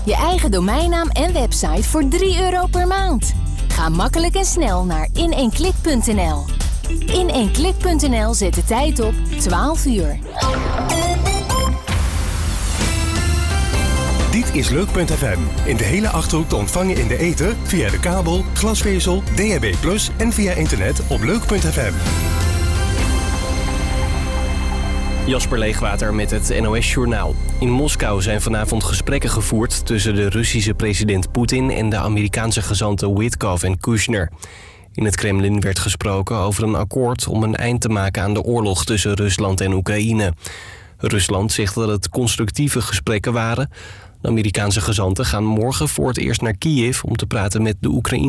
Je eigen domeinnaam en website voor €3 per maand. Ga makkelijk en snel naar in1klik.nl. In1klik.nl zet de tijd op 12 uur. Dit is Leuk.fm. In de hele Achterhoek te ontvangen in de ether, via de kabel, glasvezel, DHB+ en via internet op Leuk.fm. Jasper Leegwater met het NOS-journaal. In Moskou zijn vanavond gesprekken gevoerd tussen de Russische president Poetin en de Amerikaanse gezanten Witkoff en Kushner. In het Kremlin werd gesproken over een akkoord om een eind te maken aan de oorlog tussen Rusland en Oekraïne. Rusland zegt dat het constructieve gesprekken waren. De Amerikaanse gezanten gaan morgen voor het eerst naar Kiev om te praten met de Oekraïne.